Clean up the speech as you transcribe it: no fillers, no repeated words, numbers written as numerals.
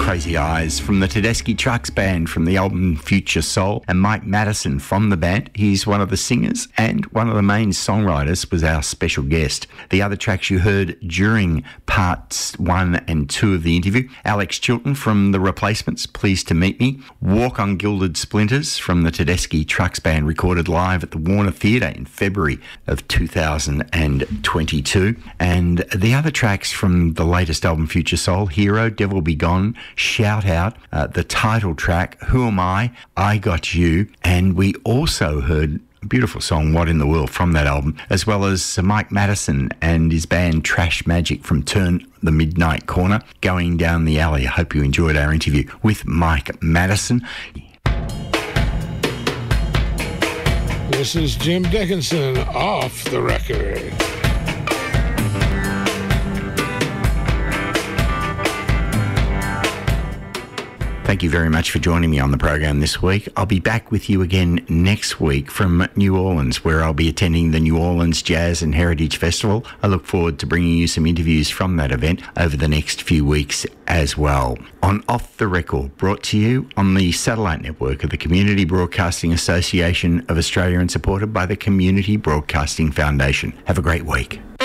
Crazy Eyes from the Tedeschi Trucks Band from the album Future Soul, and Mike Madison from the band. He's one of the singers and one of the main songwriters, was our special guest. The other tracks you heard during parts 1 and 2 of the interview: Alex Chilton from The Replacements, Pleased to Meet Me; Walk on Gilded Splinters from the Tedeschi Trucks Band, recorded live at the Warner Theatre in February of 2022. And the other tracks from the latest album Future Soul: Hero, Devil Be Gone, Shout Out, the title track, Who Am I Got You, and we also heard a beautiful song, What in the World, from that album, as well as Mike Madison and his band Trash Magic from Turn the Midnight Corner, Going Down the Alley. I hope you enjoyed our interview with Mike Madison. This is Jim Dickinson, Off the Record. Thank you very much for joining me on the program this week. I'll be back with you again next week from New Orleans, where I'll be attending the New Orleans Jazz and Heritage Festival. I look forward to bringing you some interviews from that event over the next few weeks as well. On Off the Record, brought to you on the satellite network of the Community Broadcasting Association of Australia and supported by the Community Broadcasting Foundation. Have a great week.